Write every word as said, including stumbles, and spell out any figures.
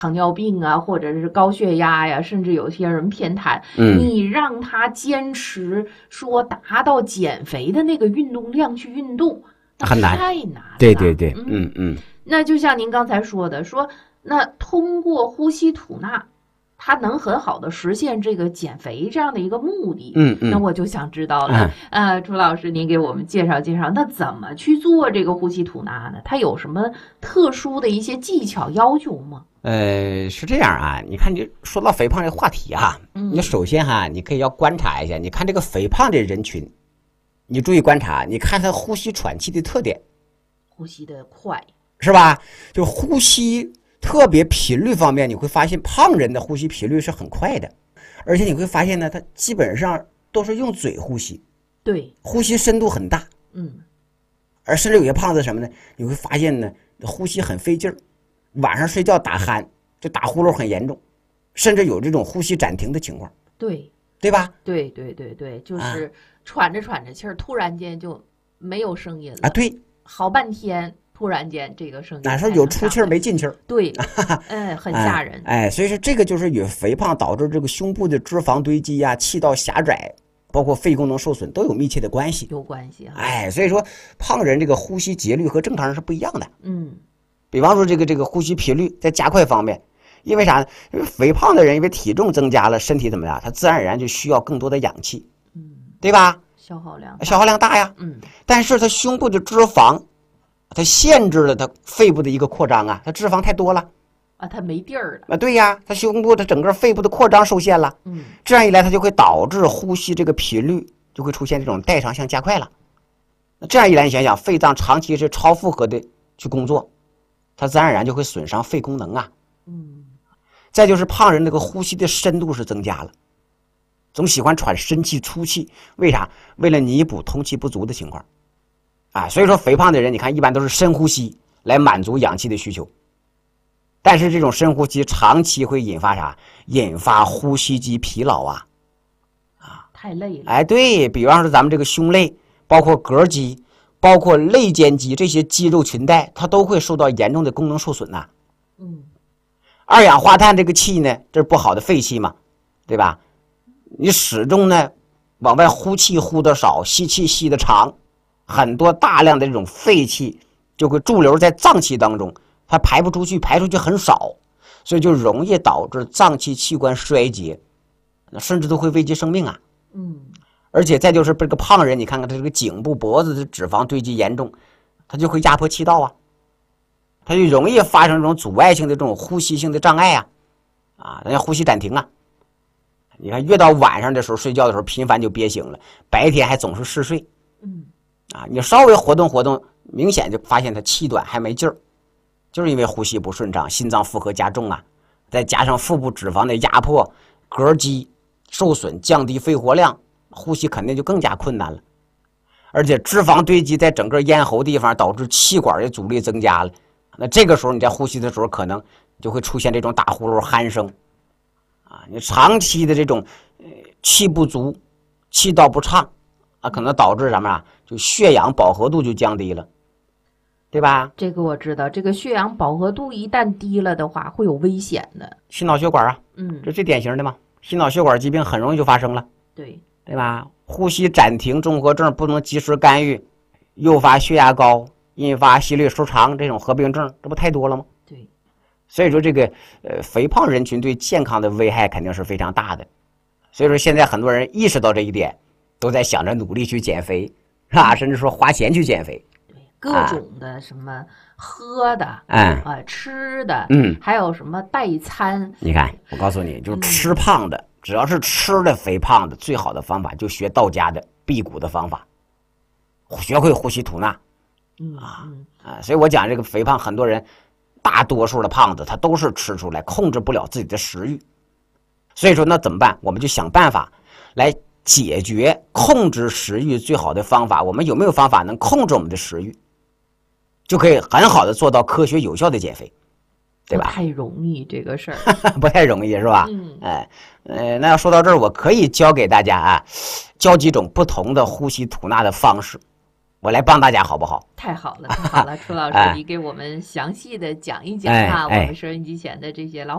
糖尿病啊，或者是高血压呀，甚至有些人偏瘫， 嗯， 你让他坚持说达到减肥的那个运动量去运动，那很难， 太难了。 对对对， 嗯嗯嗯。 那就像您刚才说的，说那通过呼吸吐纳，它能很好的实现这个减肥这样的一个目的。 嗯嗯。 那我就想知道了，嗯、呃，朱老师，您给我们介绍介绍，那怎么去做这个呼吸吐纳呢？它有什么特殊的一些技巧要求吗？ 呃，是这样啊，你看，你说到肥胖这个话题啊， 嗯、 你首先哈，你可以要观察一下，你看这个肥胖的人群，你注意观察，你看他呼吸喘气的特点， 呼吸的快， 是吧？就呼吸特别频率方面，你会发现胖人的呼吸频率是很快的，而且你会发现呢，他基本上都是用嘴呼吸， 对， 呼吸深度很大， 嗯， 而甚至有些胖子什么呢？你会发现呢，呼吸很费劲儿，晚上睡觉打鼾，就打呼噜很严重，甚至有这种呼吸暂停的情况， 对， 对吧？ 对对对对，就是喘着喘着气儿，突然间就没有声音了啊，对， 好半天。突然间，这个声音哪时候有出气儿没进气儿？ 对，哎，很吓人。 哎，哎，所以说这个就是与肥胖导致这个胸部的脂肪堆积呀、气道狭窄，包括肺功能受损都有密切的关系。 有关系啊。 哎，所以说胖人这个呼吸节律和正常人是不一样的。 嗯， 比方说这个这个呼吸频率在加快方面，因为啥呢？因为肥胖的人因为体重增加了，身体怎么样？他自然而然就需要更多的氧气， 嗯， 对吧？ 消耗量消耗量大呀。 嗯， 但是他胸部的脂肪。它限制了它肺部的一个扩张啊，它脂肪太多了啊，它没地儿了啊。对呀，它胸部的整个肺部的扩张受限了。 嗯， 这样一来，它就会导致呼吸这个频率就会出现这种代偿性加快了。那这样一来，你想想，肺脏长期是超负荷的去工作，它自然而然就会损伤肺功能啊。 嗯， 再就是胖人那个呼吸的深度是增加了，总喜欢喘深气粗气，为啥？为了弥补通气不足的情况。啊，所以说肥胖的人，你看一般都是深呼吸来满足氧气的需求，但是这种深呼吸长期会引发啥？引发呼吸肌疲劳啊， 啊，太累了。 哎，对，比方说咱们这个胸肋，包括膈肌，包括肋间肌这些肌肉裙带，它都会受到严重的功能受损呐、啊。 嗯， 二氧化碳这个气呢，这是不好的废气嘛，对吧？你始终呢往外呼气呼的少，吸气吸的长。很多大量的这种废气就会驻留在脏器当中，它排不出去，排出去很少，所以就容易导致脏器器官衰竭，甚至都会危及生命啊。 嗯， 而且再就是这个胖人，你看看他这个颈部、脖子的脂肪堆积严重，他就会压迫气道啊，他就容易发生这种阻碍性的这种呼吸性的障碍啊，啊，人家呼吸暂停啊。你看，越到晚上的时候睡觉的时候，频繁就憋醒了，白天还总是嗜睡。 嗯。 啊，你稍微活动活动，明显就发现他气短还没劲儿，就是因为呼吸不顺畅，心脏负荷加重啊，再加上腹部脂肪的压迫，膈肌受损，降低肺活量，呼吸肯定就更加困难了。而且脂肪堆积在整个咽喉地方，导致气管的阻力增加了。那这个时候你在呼吸的时候，可能就会出现这种打呼噜、鼾声啊。你长期的这种呃气不足、气道不畅啊，可能导致什么啊？就血氧饱和度就降低了，对吧？ 这个我知道，这个血氧饱和度一旦低了的话，会有危险的。 心脑血管啊， 嗯， 这最典型的嘛，心脑血管疾病很容易就发生了， 对对吧？呼吸暂停综合症不能及时干预，诱发血压高，引发心律失常这种合并症，这不太多了吗？ 对， 所以说这个呃肥胖人群对健康的危害肯定是非常大的。所以说现在很多人意识到这一点，都在想着努力去减肥。啊，甚至说花钱去减肥， 对，各种的什么喝的， 嗯啊、呃、吃的， 嗯， 还有什么代餐。 你看，我告诉你，就吃胖的，嗯、只要是吃的肥胖的，最好的方法就学道家的辟谷的方法，学会呼吸吐纳， 嗯啊嗯啊，所以我讲这个肥胖，很多人，大多数的胖子他都是吃出来，控制不了自己的食欲，所以说那怎么办？我们就想办法来。解决控制食欲最好的方法，我们有没有方法能控制我们的食欲，就可以很好的做到科学有效的减肥，对吧？ 不太容易这个事儿， 不太容易是吧？ 嗯， 哎，呃，那要说到这儿，我可以教给大家啊，教几种不同的呼吸吐纳的方式，我来帮大家好不好？ 太好了，太好了，楚老师， 哎、 你给我们详细的讲一讲啊， 哎哎、 我们收音机前的这些老。